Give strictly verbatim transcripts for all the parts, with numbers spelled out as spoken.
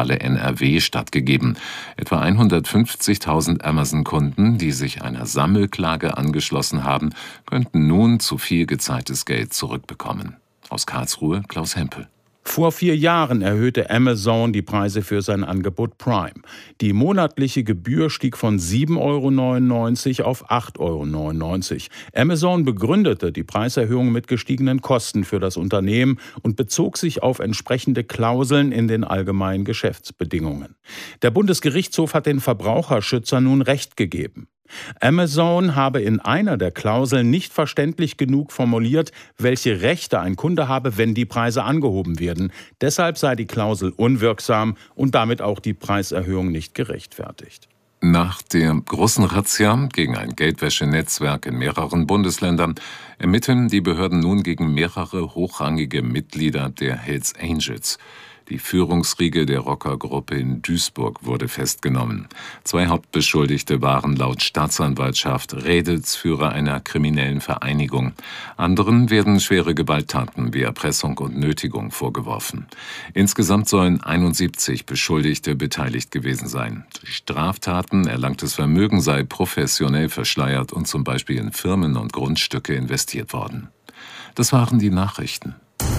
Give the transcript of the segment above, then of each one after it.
Zentrale N R W stattgegeben. Etwa hundertfünfzigtausend Amazon-Kunden, die sich einer Sammelklage angeschlossen haben, könnten nun zu viel gezahltes Geld zurückbekommen. Aus Karlsruhe Klaus Hempel. Vor vier Jahren erhöhte Amazon die Preise für sein Angebot Prime. Die monatliche Gebühr stieg von sieben Euro neunundneunzig auf acht Euro neunundneunzig. Amazon begründete die Preiserhöhung mit gestiegenen Kosten für das Unternehmen und bezog sich auf entsprechende Klauseln in den allgemeinen Geschäftsbedingungen. Der Bundesgerichtshof hat den Verbraucherschützern nun Recht gegeben. Amazon habe in einer der Klauseln nicht verständlich genug formuliert, welche Rechte ein Kunde habe, wenn die Preise angehoben werden. Deshalb sei die Klausel unwirksam und damit auch die Preiserhöhung nicht gerechtfertigt. Nach der großen Razzia gegen ein Geldwäschenetzwerk in mehreren Bundesländern ermitteln die Behörden nun gegen mehrere hochrangige Mitglieder der Hells Angels. Die Führungsriege der Rockergruppe in Duisburg wurde festgenommen. Zwei Hauptbeschuldigte waren laut Staatsanwaltschaft Rädelsführer einer kriminellen Vereinigung. Anderen werden schwere Gewalttaten wie Erpressung und Nötigung vorgeworfen. Insgesamt sollen einundsiebzig Beschuldigte beteiligt gewesen sein. Durch Straftaten erlangtes Vermögen sei professionell verschleiert und zum Beispiel in Firmen und Grundstücke investiert worden. Das waren die Nachrichten.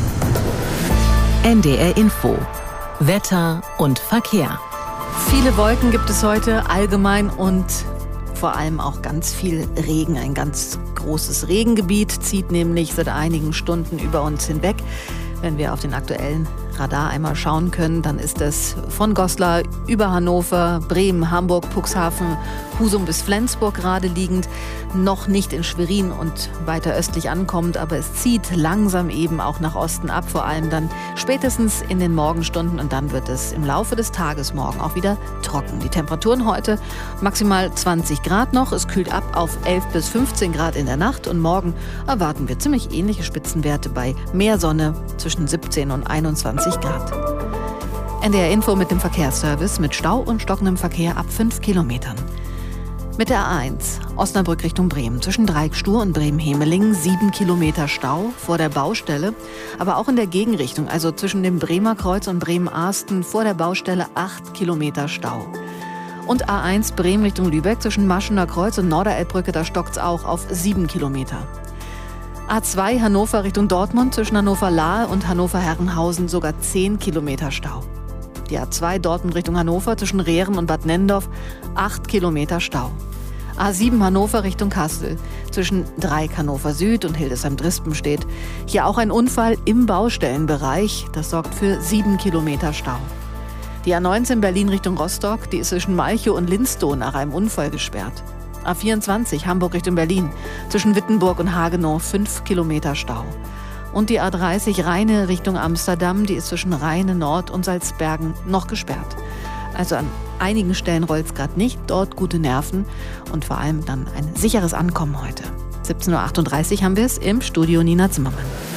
N D R Info. Wetter und Verkehr. Viele Wolken gibt es heute allgemein und vor allem auch ganz viel Regen. Ein ganz großes Regengebiet zieht nämlich seit einigen Stunden über uns hinweg. Wenn wir auf den aktuellen Radar einmal schauen können, dann ist es von Goslar über Hannover, Bremen, Hamburg, Cuxhaven, Husum bis Flensburg gerade liegend. Noch nicht in Schwerin und weiter östlich ankommt, aber es zieht langsam eben auch nach Osten ab, vor allem dann spätestens in den Morgenstunden und dann wird es im Laufe des Tages morgen auch wieder trocken. Die Temperaturen heute maximal zwanzig Grad noch, es kühlt ab auf elf bis fünfzehn Grad in der Nacht und morgen erwarten wir ziemlich ähnliche Spitzenwerte bei mehr Sonne zwischen siebzehn und einundzwanzig Grad. N D R Info mit dem Verkehrsservice mit Stau und stockendem Verkehr ab fünf Kilometern. Mit der A eins Osnabrück Richtung Bremen zwischen Dreieckstur und Bremen-Hemelingen sieben Kilometer Stau vor der Baustelle, aber auch in der Gegenrichtung, also zwischen dem Bremer Kreuz und Bremen-Arsten vor der Baustelle acht Kilometer Stau. Und A eins Bremen Richtung Lübeck zwischen Maschener Kreuz und Norderelbbrücke, da stockt's auch auf sieben Kilometer. A zwei Hannover Richtung Dortmund zwischen Hannover-Lahe und Hannover-Herrenhausen sogar zehn Kilometer Stau. Die A zwei Dortmund Richtung Hannover zwischen Rehren und Bad Nennendorf acht Kilometer Stau. A sieben Hannover Richtung Kassel zwischen Dreieck Hannover Süd und Hildesheim-Drispen-Stedt. Hier auch ein Unfall im Baustellenbereich, das sorgt für sieben Kilometer Stau. Die A neunzehn Berlin Richtung Rostock, die ist zwischen Malchow und Linstow nach einem Unfall gesperrt. A vierundzwanzig Hamburg Richtung Berlin zwischen Wittenburg und Hagenow fünf Kilometer Stau. Und die A dreißig Rheine Richtung Amsterdam, die ist zwischen Rheine Nord und Salzbergen noch gesperrt. Also an einigen Stellen rollt es gerade nicht, dort gute Nerven und vor allem dann ein sicheres Ankommen heute. siebzehn Uhr achtunddreißig haben wir es im Studio Nina Zimmermann.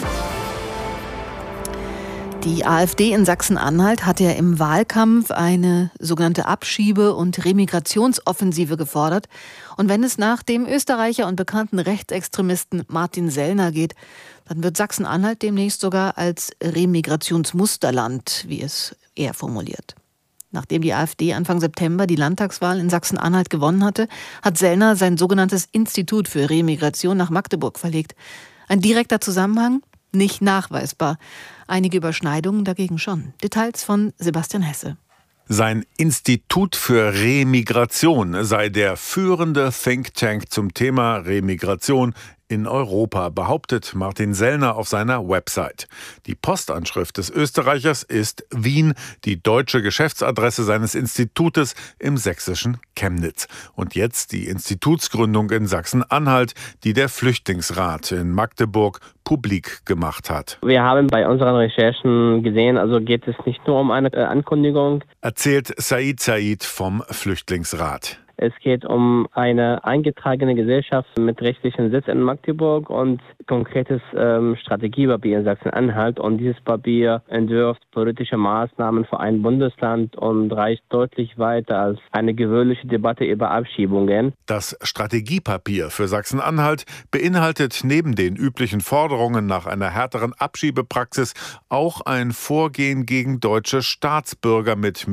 Die AfD in Sachsen-Anhalt hat ja im Wahlkampf eine sogenannte Abschiebe- und Remigrationsoffensive gefordert. Und wenn es nach dem Österreicher und bekannten Rechtsextremisten Martin Sellner geht, dann wird Sachsen-Anhalt demnächst sogar als Remigrationsmusterland, wie es er formuliert. Nachdem die AfD Anfang September die Landtagswahl in Sachsen-Anhalt gewonnen hatte, hat Sellner sein sogenanntes Institut für Remigration nach Magdeburg verlegt. Ein direkter Zusammenhang? Nicht nachweisbar. Einige Überschneidungen dagegen schon. Details von Sebastian Hesse. Sein Institut für Remigration sei der führende Think Tank zum Thema Remigration in Europa, behauptet Martin Sellner auf seiner Website. Die Postanschrift des Österreichers ist Wien, die deutsche Geschäftsadresse seines Institutes im sächsischen Chemnitz. Und jetzt die Institutsgründung in Sachsen-Anhalt, die der Flüchtlingsrat in Magdeburg publik gemacht hat. Wir haben bei unseren Recherchen gesehen, also geht es nicht nur um eine Ankündigung, erzählt Said Said vom Flüchtlingsrat. Es geht um eine eingetragene Gesellschaft mit rechtlichem Sitz in Magdeburg und konkretes ähm, Strategiepapier in Sachsen-Anhalt. Und dieses Papier entwirft politische Maßnahmen für ein Bundesland und reicht deutlich weiter als eine gewöhnliche Debatte über Abschiebungen. Das Strategiepapier für Sachsen-Anhalt beinhaltet neben den üblichen Forderungen nach einer härteren Abschiebepraxis auch ein Vorgehen gegen deutsche Staatsbürger mit